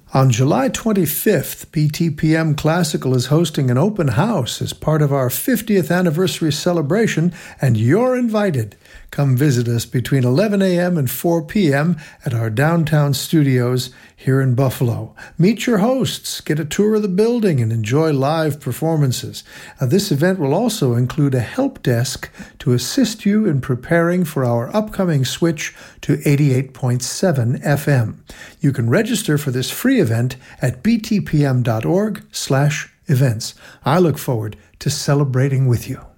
On July 25th, BTPM Classical is hosting an open house as part of our 50th anniversary celebration, and you're invited. Come visit us between 11 a.m. and 4 p.m. at our downtown studios here in Buffalo. Meet your hosts, get a tour of the building, and enjoy live performances. This event will also include a help desk to assist you in preparing for our upcoming switch to 88.7 FM. You can register for this free event at btpm.org/events. I look forward to celebrating with you.